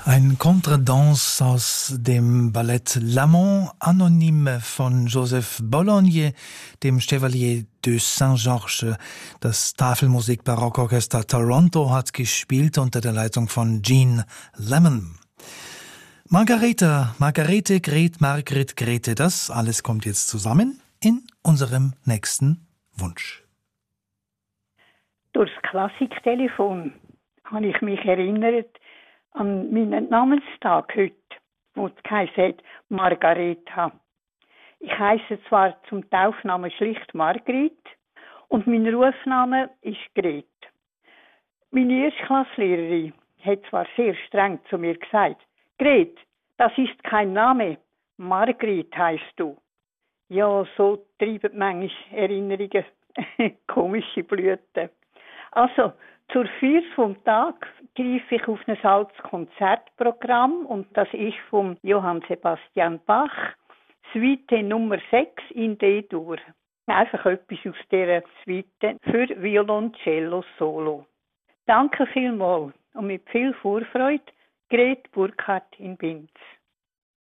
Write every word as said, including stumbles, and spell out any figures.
Ein Contredanse aus dem Ballett L'Amant Anonyme von Joseph Bologne, dem Chevalier de Saint-Georges. Das Tafelmusik-Barockorchester Toronto hat gespielt unter der Leitung von Gene Lemon. Margarete, Margarete, Gret, Margret, Grete, das alles kommt jetzt zusammen in unserem nächsten Wunsch. Durchs Klassiktelefon habe ich mich erinnert an meinen Namenstag heute, wo es geheißen hat, Margareta. Ich heiße zwar zum Taufnamen schlicht Margret und mein Rufname ist Gret. Meine Erstklasslehrerin hat zwar sehr streng zu mir gesagt, Gret, das ist kein Name, Margret heisst du. Ja, so treiben manchmal Erinnerungen komische Blüten. Also, zur Feier vom Tag greife ich auf ein altes Konzertprogramm und das ist von Johann Sebastian Bach, Suite Nummer sechs in D-Dur. Einfach etwas aus dieser Suite für Violoncello Solo. Danke vielmals und mit viel Vorfreude, Gret Burkhardt in Binz.